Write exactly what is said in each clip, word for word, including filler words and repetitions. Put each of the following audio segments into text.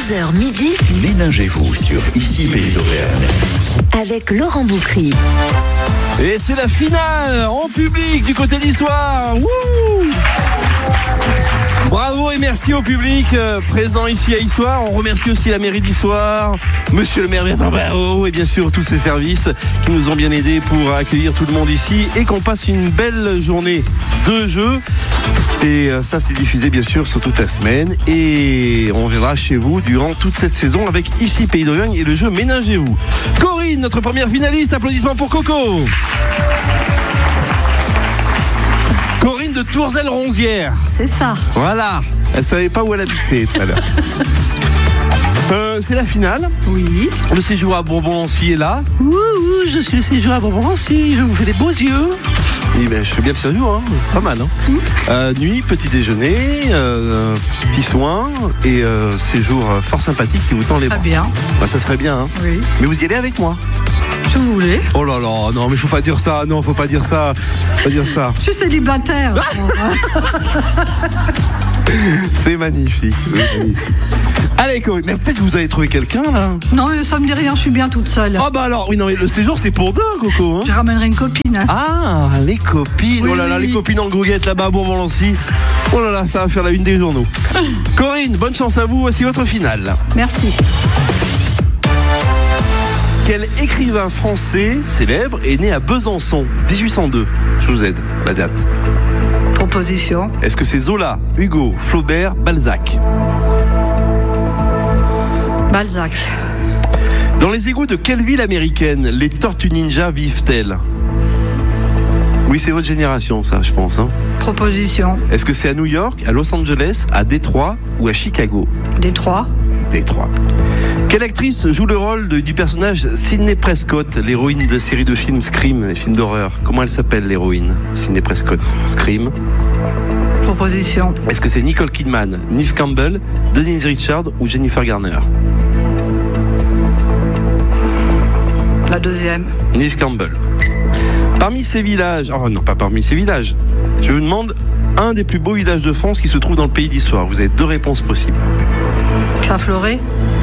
onze heures midi. Ménagez-vous sur Ici Pays d'Auvergne. Avec Laurent Boucry. Et c'est la finale en public du côté d'Issoire. Wouh! Bravo et merci au public euh, présent ici à Issoire. On remercie aussi la mairie d'Issoire, monsieur le maire Bertrand Barrault et bien sûr tous ces services qui nous ont bien aidés pour accueillir tout le monde ici et qu'on passe une belle journée de jeu. Et euh, ça c'est diffusé bien sûr sur toute la semaine et on verra chez vous durant toute cette saison avec Ici Pays d'Auvergne et le jeu Ménagez-vous. Corinne, notre première finaliste, applaudissements pour Coco. Corinne de Tourzel-Ronzière. C'est ça. Voilà. Elle savait pas où elle habitait tout à l'heure. Euh, c'est la finale. Oui. Le séjour à Bourbon-Lancy est là. Ouh, ouh, je suis le séjour à Bourbon-Lancy. Je vous fais des beaux yeux. Et ben, je fais bien le séjour, hein. Pas mal. Hein. Mmh. Euh, nuit, petit déjeuner, euh, petits soins et euh, séjour fort sympathique qui vous tend les bras. Très bien. Bah, ça serait bien. Hein. Oui. Mais vous y allez avec moi. Si vous voulez. Oh là là, non mais faut pas dire ça, non faut pas dire ça, faut pas dire ça. Je suis célibataire. C'est magnifique, c'est magnifique. Allez Corinne, mais peut-être que vous avez trouvé quelqu'un là. Non mais ça me dit rien, je suis bien toute seule. Oh bah alors, oui non mais le séjour c'est pour deux Coco. Hein. Je ramènerai une copine. Ah, les copines, oui, oh là là, oui. Les copines en goguette là-bas à Bourbon-Lancy. Oh là là, ça va faire la une des journaux. Corinne, bonne chance à vous, voici votre finale. Merci. Quel écrivain français célèbre est né à Besançon, dix-huit cent deux? Je vous aide, la date. Proposition. Est-ce que c'est Zola, Hugo, Flaubert, Balzac? Balzac. Dans les égouts de quelle ville américaine les tortues ninja vivent-elles? Oui, c'est votre génération, ça, je pense. Hein. Proposition. Est-ce que c'est à New York, à Los Angeles, à Détroit ou à Chicago? Détroit. Détroit. Quelle actrice joue le rôle de, du personnage Sidney Prescott, l'héroïne de série de films Scream, des films d'horreur? Comment elle s'appelle, l'héroïne Sidney Prescott, Scream. Proposition. Est-ce que c'est Nicole Kidman, Neve Campbell, Denise Richards ou Jennifer Garner? La deuxième. Neve Campbell. Parmi ces villages, oh non, pas parmi ces villages, je vous demande un des plus beaux villages de France qui se trouve dans le pays d'Issoire. Vous avez deux réponses possibles. Saint-Floré.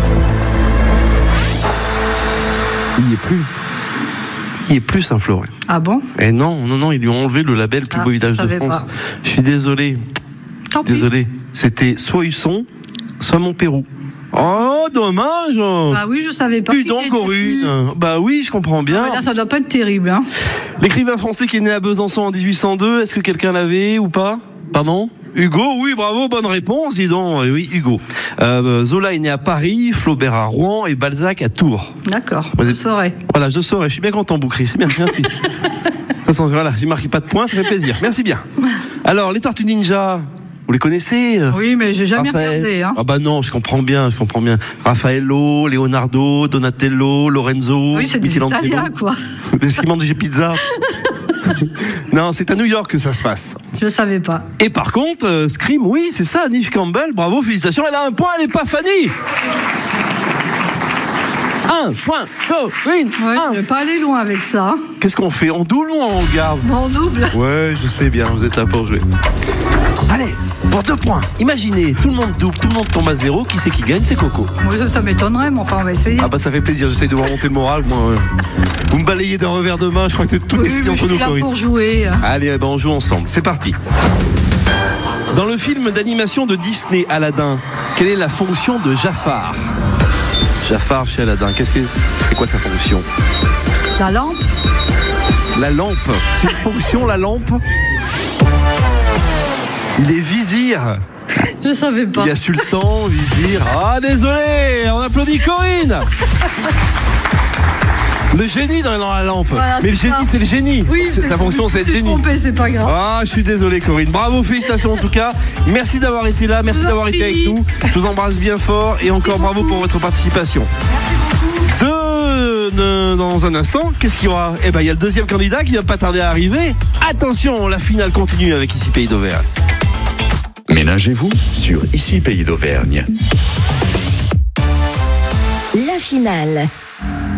Il n'y est plus. Il n'y est plus Saint-Floré. Ah bon? Eh non, non, non, ils lui ont enlevé le label plus ah, beau village de France. Pas. Je suis désolé. Tant désolé. Pis. C'était soit Husson, soit Montpérou. Oh, dommage. Bah oui, je savais pas. Plus donc, Corinne. Bah oui, je comprends bien. Ah, là, ça doit pas être terrible. Hein. L'écrivain français qui est né à Besançon en dix-huit cent deux, est-ce que quelqu'un l'avait ou pas? Pardon? Hugo, oui, bravo, bonne réponse, dis donc. Oui, Hugo. Euh, Zola est né à Paris, Flaubert à Rouen et Balzac à Tours. D'accord, Vous je êtes... saurais. Voilà, je saurais, je suis bien content, Boucry, c'est bien, merci. De toute façon, voilà, j'ai marqué pas de points, ça fait plaisir. Merci bien. Alors, les Tortues Ninja, vous les connaissez? Oui, mais j'ai jamais Raphaël... regardé. Hein. Ah bah non, je comprends bien, je comprends bien. Raffaello, Leonardo, Donatello, Lorenzo, oui, c'est des Italiens, quoi. Est-ce qu'ils mangent des pizzas? Non, c'est à New York que ça se passe. Je ne savais pas. Et par contre, euh, Scream, oui, c'est ça, Neve Campbell, bravo, félicitations, elle a un point, elle n'est pas Fanny. Un point, Corinne. Ouais, je ne vais pas aller loin avec ça. Qu'est-ce qu'on fait? On double ou on garde? On double. Ouais, je sais bien, vous êtes là pour jouer. Allez, pour deux points. Imaginez, tout le monde double, tout le monde tombe à zéro. Qui c'est qui gagne? C'est Coco. Oui, ça, ça m'étonnerait, mais enfin, on va essayer. Ah bah ça fait plaisir, j'essaie de vous remonter le moral. Moi, euh, vous me balayez d'un revers de main, je crois que tout oui, est fini entre nous, Corinne. Je suis là pour jouer. Allez, ben on joue ensemble. C'est parti. Dans le film d'animation de Disney, Aladdin, quelle est la fonction de Jafar? Jafar chez Aladdin, qu'est-ce que c'est quoi sa fonction? La lampe. La lampe. C'est une fonction, la lampe? Il est vizir. Je savais pas. Il y a sultan, vizir. Ah, désolé, on applaudit Corinne. Le génie dans la lampe. Voilà, mais le génie, ça. C'est le génie. Oui, c'est, sa fonction, c'est le génie. Trompé, c'est pas grave. Ah, je suis désolé, Corinne. Bravo, félicitations en tout cas. Merci d'avoir été là, merci d'avoir été avec nous. Je vous embrasse bien fort et encore bravo pour votre participation. De, de, dans un instant, qu'est-ce qu'il y aura? Eh ben, il y a le deuxième candidat qui va pas tarder à arriver. Attention, la finale continue avec Ici Pays d'Auvergne. Ménagez-vous sur Ici Pays d'Auvergne. La finale.